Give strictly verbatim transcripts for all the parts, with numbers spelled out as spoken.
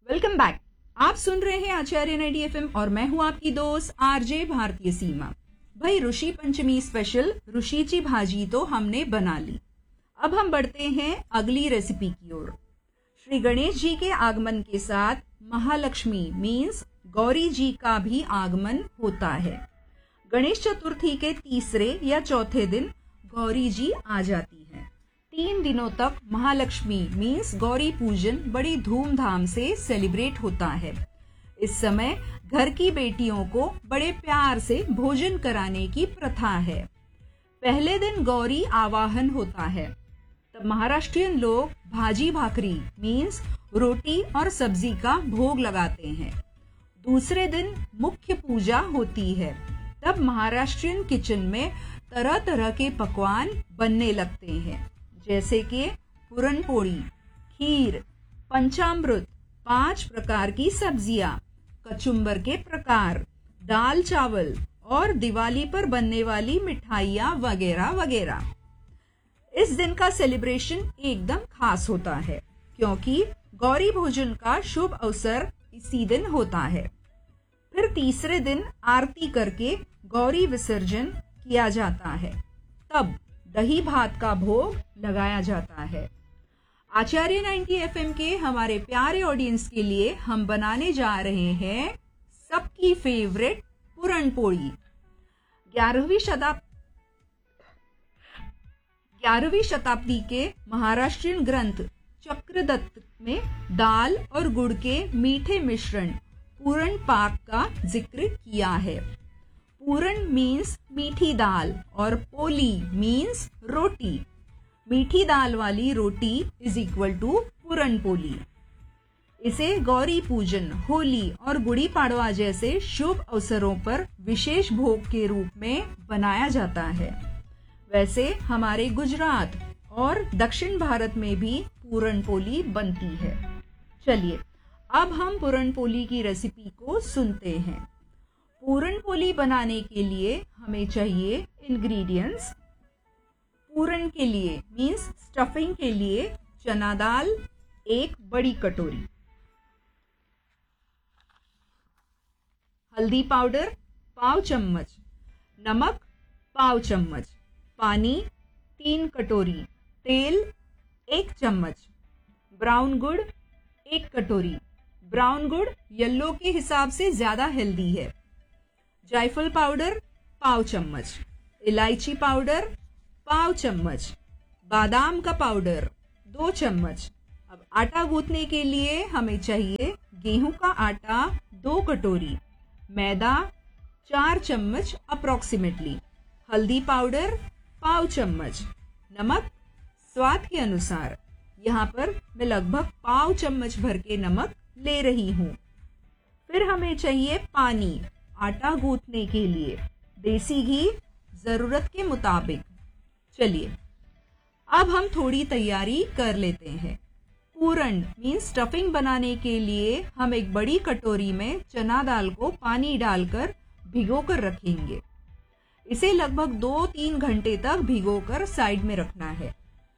Welcome back. आप सुन रहे हैं आचार्य नाइंटी एफएम और मैं हूं आपकी दोस्त आरजे भारतीय सीमा। भाई ऋषि पंचमी स्पेशल ऋषिची भाजी तो हमने बना ली। अब हम बढ़ते हैं अगली रेसिपी की ओर। श्री गणेश जी के आगमन के साथ महालक्ष्मी मीन्स गौरी जी का भी आगमन होता है। गणेश चतुर्थी के तीसरे या चौथे दिन गौरी जी आ जाती है। तीन दिनों तक महालक्ष्मी मीन्स गौरी पूजन बड़ी धूमधाम से सेलिब्रेट होता है। इस समय घर की बेटियों को बड़े प्यार से भोजन कराने की प्रथा है। पहले दिन गौरी आवाहन होता है, तब महाराष्ट्रियन लोग भाजी भाकरी मीन्स रोटी और सब्जी का भोग लगाते हैं। दूसरे दिन मुख्य पूजा होती है, तब महाराष्ट्रियन किचन में तरह तरह के पकवान बनने लगते हैं, जैसे कि पुरणपोळी, खीर, पंचामृत, पांच प्रकार की सब्जियां, कचुम्बर के प्रकार, दाल चावल और दिवाली पर बनने वाली मिठाइयां वगैरह वगैरह। इस दिन का सेलिब्रेशन एकदम खास होता है क्योंकि गौरी भोजन का शुभ अवसर इसी दिन होता है। फिर तीसरे दिन आरती करके गौरी विसर्जन किया जाता है, तब दही भात का भोग लगाया जाता है। आचार्य नाइंटी एफएम के हमारे प्यारे ऑडियंस के लिए हम बनाने जा रहे हैं सबकी फेवरेट पुरणपोळी। ग्यारहवीं शताब्दी ग्यारहवीं शताब्दी के महाराष्ट्रियन ग्रंथ चक्रदत्त में दाल और गुड़ के मीठे मिश्रण पूरण पाक का जिक्र किया है। पूरण मीन्स मीठी दाल और पोली मीन्स रोटी। मीठी दाल वाली रोटी इज इक्वल टू पुरणपोली। इसे गौरी पूजन, होली और गुड़ी पाड़वा जैसे शुभ अवसरों पर विशेष भोग के रूप में बनाया जाता है। वैसे हमारे गुजरात और दक्षिण भारत में भी पुरणपोली बनती है। चलिए अब हम पुरणपोली की रेसिपी को सुनते हैं। पूरणपोली बनाने के लिए हमें चाहिए इंग्रेडिएंट्स। पूरण के लिए मीन्स स्टफिंग के लिए चना दाल एक बड़ी कटोरी, हल्दी पाउडर पाव चम्मच, नमक पाव चम्मच, पानी तीन कटोरी, तेल एक चम्मच, ब्राउन गुड़ एक कटोरी। ब्राउन गुड़ येलो के हिसाब से ज्यादा हेल्दी है। जायफल पाउडर पाव चम्मच, इलायची पाउडर पाव चम्मच, बादाम का पाउडर दो चम्मच। अब आटा गूंथने के लिए हमें चाहिए गेहूं का आटा दो कटोरी, मैदा चार चम्मच अप्रोक्सीमेटली, हल्दी पाउडर पाव चम्मच, नमक स्वाद के अनुसार। यहाँ पर मैं लगभग पाव चम्मच भर के नमक ले रही हूँ। फिर हमें चाहिए पानी आटा गूंथने के लिए, देसी घी जरूरत के मुताबिक। चलिए अब हम थोड़ी तैयारी कर लेते हैं। पूरण मीन्स स्टफिंग बनाने के लिए हम एक बड़ी कटोरी में चना दाल को पानी डालकर भिगोकर रखेंगे। इसे लगभग दो तीन घंटे तक भिगोकर साइड में रखना है।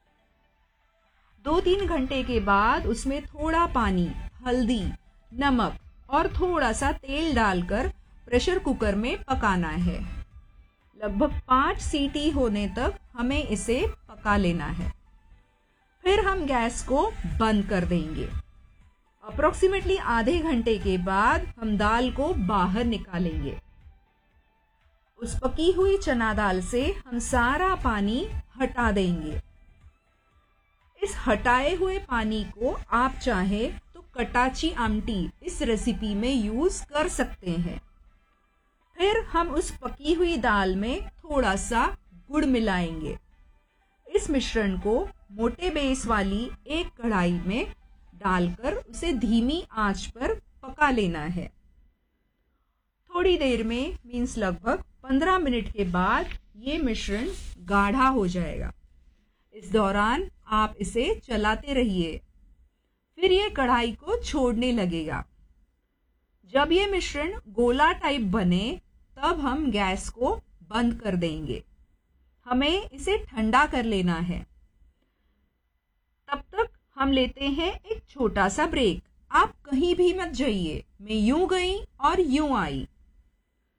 दो तीन घंटे के बाद उसमें थोड़ा पानी, हल्दी, नमक और थोड़ा सा तेल डालकर प्रेशर कुकर में पकाना है। लगभग पांच सीटी होने तक हमें इसे पका लेना है। फिर हम गैस को बंद कर देंगे। अप्रोक्सीमेटली आधे घंटे के बाद हम दाल को बाहर निकालेंगे। उस पकी हुई चना दाल से हम सारा पानी हटा देंगे। इस हटाए हुए पानी को आप चाहे तो कटाची आमटी इस रेसिपी में यूज कर सकते हैं। फिर हम उस पकी हुई दाल में थोड़ा सा गुड़ मिलाएंगे। इस मिश्रण को मोटे बेस वाली एक कढ़ाई में डालकर उसे धीमी आंच पर पका लेना है। थोड़ी देर में मीन्स लगभग पंद्रह मिनट के बाद ये मिश्रण गाढ़ा हो जाएगा। इस दौरान आप इसे चलाते रहिए। फिर ये कढ़ाई को छोड़ने लगेगा। जब ये मिश्रण गोला टाइप बने तब हम गैस को बंद कर देंगे। हमें इसे ठंडा कर लेना है। तब तक हम लेते हैं एक छोटा सा ब्रेक। आप कहीं भी मत जाइए, मैं यूं गई और यूं आई।